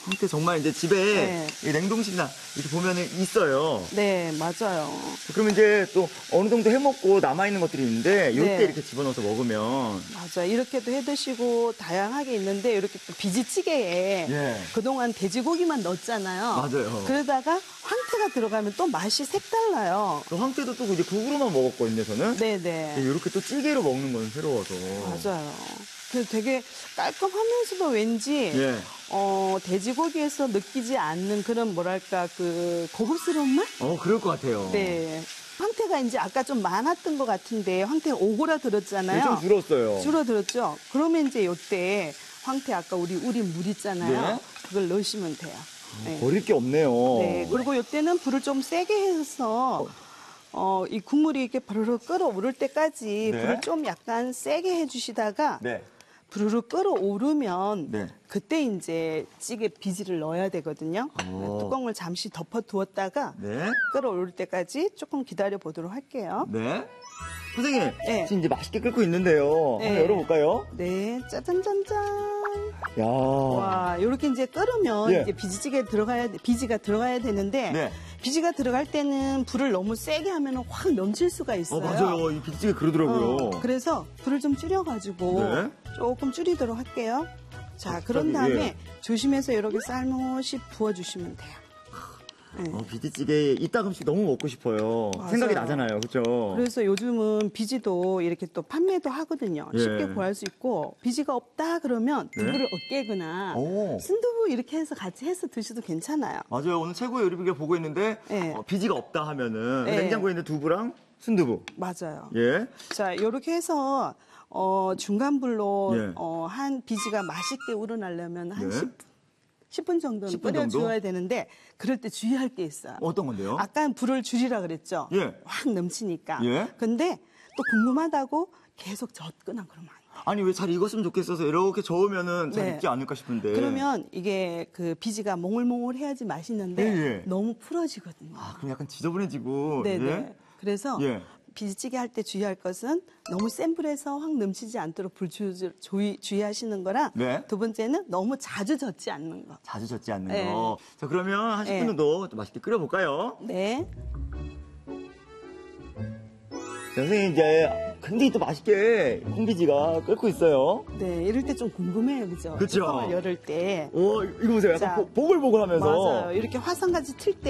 황태 정말 이제 집에 네. 이 냉동실이나 이렇게 보면은 있어요. 네, 맞아요. 그러면 이제 또 어느 정도 해먹고 남아있는 것들이 있는데 이때 네. 이렇게 집어넣어서 먹으면 맞아요. 이렇게도 해 드시고 다양하게 있는데 이렇게 또 비지찌개에 예. 그동안 돼지고기만 넣었잖아요. 맞아요. 그러다가 황태가 들어가면 또 맛이 색달라요. 그 황태도 또 이제 국으로만 먹었거든요, 저는. 네네. 이렇게 또 찌개로 먹는 건 새로워서. 맞아요. 그래서 되게 깔끔하면서도 왠지 예. 돼지고기에서 느끼지 않는 그런 뭐랄까 그 고급스러운 맛? 그럴 것 같아요. 네. 황태가 이제 아까 좀 많았던 것 같은데 황태가 오그라들었잖아요. 네, 좀 줄었어요. 줄어들었죠. 그러면 이제 이때 황태 아까 우리 우린 물 있잖아요. 네. 그걸 넣으시면 돼요. 네. 버릴 게 없네요. 네. 그리고 이때는 불을 좀 세게 해서 이 국물이 이렇게 부르르 끓어오를 때까지 네. 불을 좀 약간 세게 해주시다가 네. 부르르 끓어오르면 네. 그때 이제 찌개 비지를 넣어야 되거든요. 뚜껑을 잠시 덮어두었다가 네. 끓어오를 때까지 조금 기다려 보도록 할게요. 네. 선생님, 네. 지금 이제 맛있게 끓고 있는데요. 네. 한번 열어볼까요? 네, 짜잔짠짠. 야. 와, 이렇게 이제 끓으면 예. 이제 비지가 들어가야 되는데 네. 비지가 들어갈 때는 불을 너무 세게 하면 확 넘칠 수가 있어요. 맞아요. 이 비지찌개 그러더라고요. 그래서 불을 좀 줄여가지고 네. 조금 줄이도록 할게요. 자, 갑자기, 그런 다음에 예. 조심해서 이렇게 살며시 부어주시면 돼요. 네. 비지찌개 이따금씩 너무 먹고 싶어요. 맞아요. 생각이 나잖아요. 그렇죠? 그래서 요즘은 비지도 이렇게 또 판매도 하거든요. 예. 쉽게 구할 수 있고 비지가 없다 그러면 네. 두부를 으깨거나 오. 순두부 이렇게 해서 같이 해서 드셔도 괜찮아요. 맞아요. 오늘 최고의 요리비결 보고 있는데 네. 비지가 없다 하면은 네. 냉장고에 있는 두부랑 순두부. 맞아요. 예. 자, 이렇게 해서 중간 불로 예. 한 비지가 맛있게 우러나려면 한 네. 10분 정도는 10분 끓여줘야 정도? 되는데 그럴 때 주의할 게 있어요. 어떤 건데요? 아까 불을 줄이라 그랬죠? 예. 확 넘치니까. 예. 근데 또 궁금하다고 계속 젓거나 그러면 안 돼요. 아니 왜 잘 익었으면 좋겠어서 이렇게 저으면은 잘 네. 익지 않을까 싶은데. 그러면 이게 그 비지가 몽글몽글 해야지 맛있는데 예, 예. 너무 풀어지거든요. 그럼 약간 지저분해지고. 네네. 예? 그래서 예. 비지찌개 할 때 주의할 것은 너무 센 불에서 확 넘치지 않도록 불 주의하시는 거랑 네. 두 번째는 너무 자주 젓지 않는 거. 자주 젓지 않는 네. 거. 자 그러면 한 10분 네. 정도 좀 맛있게 끓여볼까요? 네. 자, 선생님 이제 근데 또 맛있게 콩비지가 끓고 있어요. 네, 이럴 때 좀 궁금해요, 그죠? 그쵸? 뚜껑을 열을 때. 이거 보세요. 약간 자, 보글보글하면서. 맞아요. 이렇게 화성같이 틀 때